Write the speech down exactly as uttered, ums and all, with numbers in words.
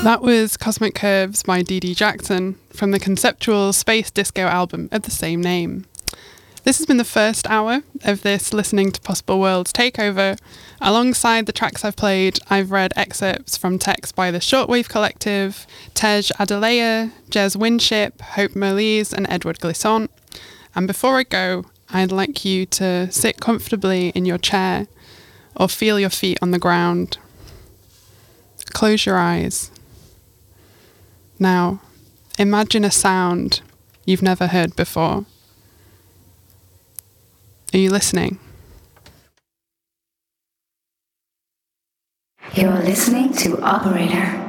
That was Cosmic Curves by Dee Dee Jackson from the conceptual space disco album of the same name. This has been the first hour of this Listening to Possible Worlds takeover. Alongside the tracks I've played, I've read excerpts from texts by the Shortwave Collective, Tej Adelea, Jez Winship, Hope Merlise and Edward Glissant. And before I go, I'd like you to sit comfortably in your chair or feel your feet on the ground. Close your eyes. Now, imagine a sound you've never heard before. Are you listening? You're listening to Operator.